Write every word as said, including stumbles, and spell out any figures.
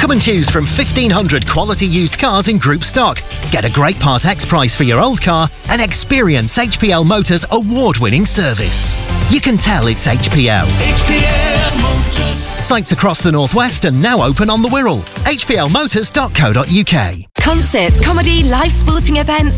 Come and choose from fifteen hundred quality used cars in group stock. Get a great Part X price for your old car and experience H P L Motors' award-winning service. You can tell it's H P L. H P L Motors. Sites across the northwest and now open on the Wirral. h p l motors dot co dot u k. Concerts, comedy, live sporting events,